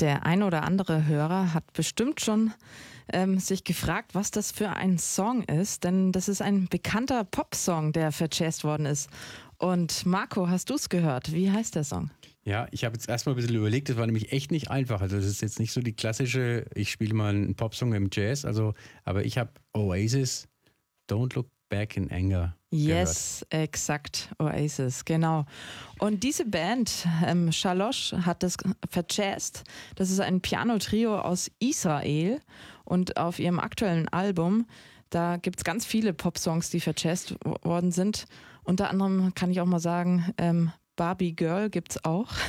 Der ein oder andere Hörer hat bestimmt schon sich gefragt, was das für ein Song ist, denn das ist ein bekannter Popsong, der verjazzt worden ist. Und Marco, hast du es gehört? Wie heißt der Song? Ja, ich habe jetzt erstmal ein bisschen überlegt, das war nämlich echt nicht einfach. Also das ist jetzt nicht so die klassische, ich spiele mal einen Popsong im Jazz, aber ich habe Oasis, Don't Look Back in Anger Yes, exakt, Oasis, genau. Und diese Band, Shalosh, hat das verjazzt. Das ist ein Piano-Trio aus Israel und auf ihrem aktuellen Album, da gibt es ganz viele Popsongs, die verjazzt worden sind. Unter anderem kann ich auch mal sagen, Barbie Girl gibt's auch.